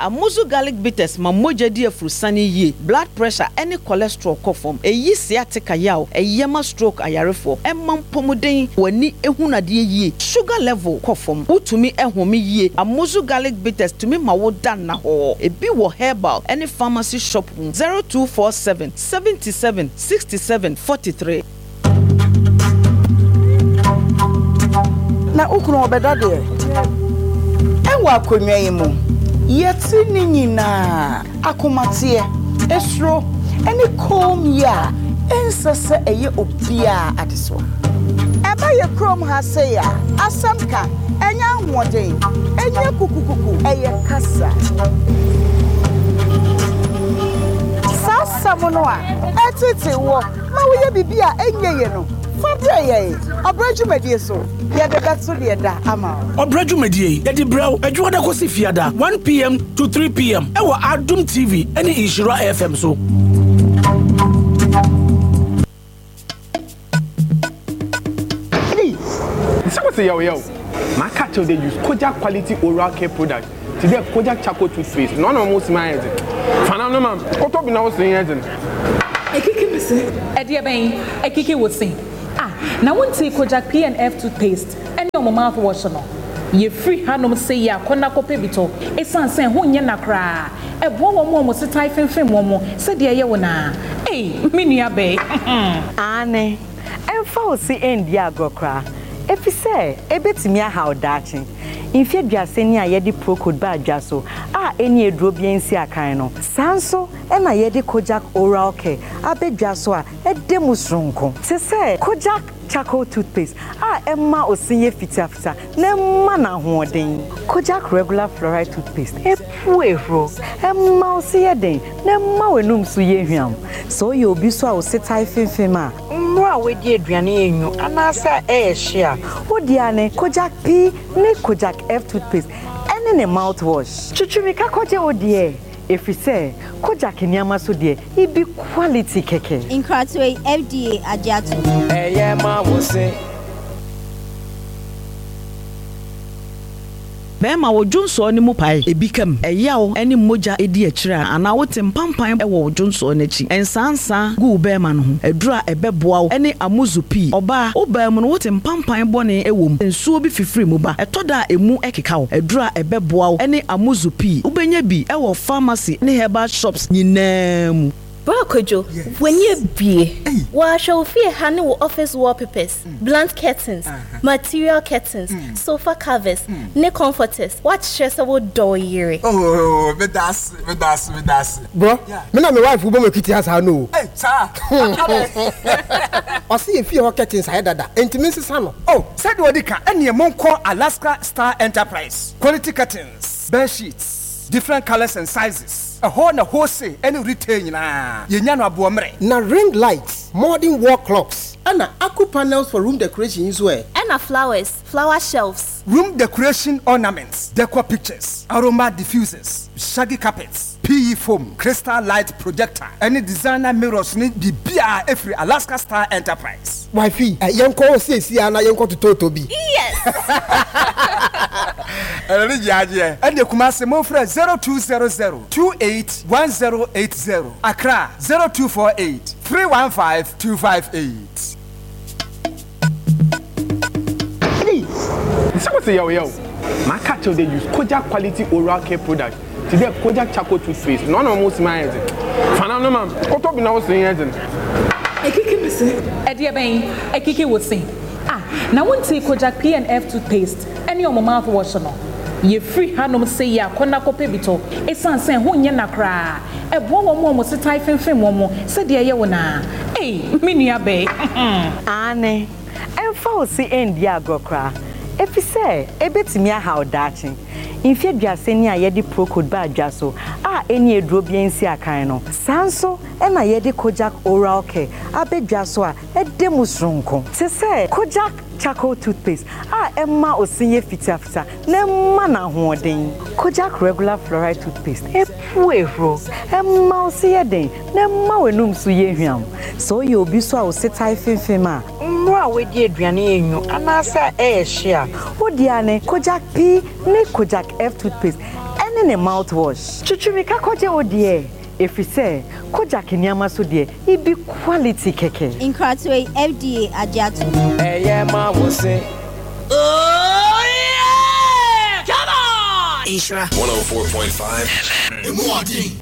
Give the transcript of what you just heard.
Amuzu garlic bitters ma moja di afurusani ye. Blood pressure any cholesterol kofom. Eyi sciatica yaw. Eyema stroke ayarefo. Emman pomuden wani ehunade ye. Sugar level kofom. Utumi ehome ye. Amuzu garlic bitters tumi ma wo dan na ho. Ebi wo herbal any pharmacy shop 0247 77 67 43. Na ukunu obeda de enwa akonwa yimu yeti ni nyina akomate esro eni kom ya ensese eye obia adeso eba ye krom ha se ya asamka enya hoden enya kukukuku eye kasa sasa mono a etete wo ma wo ye bibia enye ye no fabreye obrajumedie so ya de gatso de da ama obrajumedie ya di brew adwoda kosi fiada 1 p.m. to 3 p.m. ewa Adum TV any Ishira FM so say yo my catch they use Kojak quality oral care product today Kojak charcoal toothpaste none of most my head fana no man what up now saying ekiki me say e ben ekiki would say now won't take Kojak PNF toothpaste any of my mouthwash no ye free hanom say ya kona kope bito esan sen ho nye na kra e bo wo mo se tai fenfen mo se de ye wona me nua be ane emfa o si endi agokra efise ebetimi aha odachi infia duase ni ayede procode ba adwaso eni eduro biensi akan no sanso na yede Kojak oral care abedwaso edemu sronko se se Kojak charcoal toothpaste emma osinye fitafita na emma na hoden Kojak regular fluoride toothpaste epuehro emma osiye den na emma wenum so yehwiam so ye obi so a osetai fenfema mwa wedi aduane enyu anasa ehia odiane Kojak P ne Kojak F toothpaste ene ne mouthwash chuchumika koje odie efise Kojak niama so de ibi quality keke Incratway FDA ajatu ma wose Bema wo Jonso ni mu pai ebikam eyawo eni moja edi akira ana wote mpampan e wo Jonso n'achi ensansa gu bema no ho edura ebeboa eni Amuzu P oba obam no wote mpampan bone ewom ensuo bi fifiri mu ba etoda emu ekeka wo edura ebeboa eni Amuzu P ubenya bi e wo pharmacy ne herbal shops nyinam Brokojo, when you be, wash your fear honey office wallpapers, blunt curtains, material curtains, sofa covers, neck comforters, what stressable door year. Oh, but that's. Bro, me and my wife will make it as I know. Hey, sir. I see if you are curtains I had that. Intimacy sano. Oh, said Wadika, and your mom call Alaska Star Enterprise. Quality curtains, bed sheets, different colors and sizes. A wholesale any retail na yenyano abuomre na ring lights, modern wall clocks, and aqua panels for room decoration as well. And flowers, flower shelves, room decoration ornaments, decor pictures, aroma diffusers, shaggy carpets, PE foam, crystal light projector, any designer mirrors need the BR every Alaska Star Enterprise. Wifey, yanko see ana yanko to Totobi. Yes. And the Kumasi Mofre 0200-281080. Accra 0248-315-258. Someone say yo my catch they use Kojak quality oral care product today Kojak charcoal toothpaste none of most my head fana no man what up now saying ekiki me say e ben ekiki would say now won't take Kojak PNF toothpaste any of my mouthwash no ye free hanom say ya kona kope bito esan sen ho nye na kra e bo wo mo se tai fenfen mo se de ye wona me nua be ane emfa o si endi agokra efise ebetimi aha odachi infia duase ni ayede procode ba adwaso eni eduro biensi akan no sanso na yede Kojak oral care abedwaso edemu sronko se se Kojak charcoal toothpaste emma osinye fitafita na emma na hoden Kojak regular fluoride toothpaste epuehro emma osiye den na emma wenum so yehwiam so ye obi so a osetai fenfema mwa wedi aduane enyu anasa ehia odiane Kojak P ne Kojak F toothpaste ɛne ne mouthwash twitwimika kɔgye wo deɛ ɛfiri sɛ Kojak nneɛma so deɛ ibi quality kɛkɛ Nkratwe FDA Ajato ma wo se oh yeah come on Isra 104.5 FM